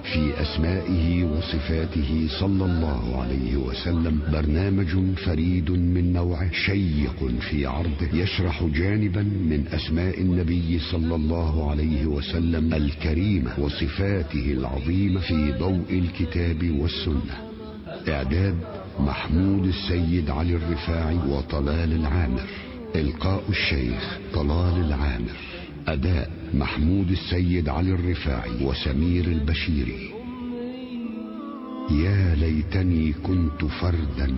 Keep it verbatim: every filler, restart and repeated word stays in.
في أسمائه وصفاته صلى الله عليه وسلم برنامج فريد من نوعه، شيق في عرضه، يشرح جانبا من أسماء النبي صلى الله عليه وسلم الكريمة وصفاته العظيمة في ضوء الكتاب والسنة. إعداد محمود السيد علي الرفاعي وطلال العامر. إلقاء الشيخ طلال العامر. أداء محمود السيد علي الرفاعي وسمير البشيري. يا ليتني كنت فردا